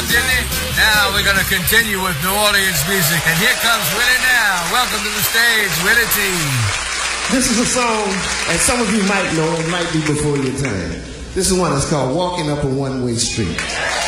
didn't he? Now we're going to continue with New Orleans music. And here comes Willie now. Welcome to the stage, Willie T. This is a song, and some of you might know, it might be before your time. This is one that's called Walking Up a One-Way Street.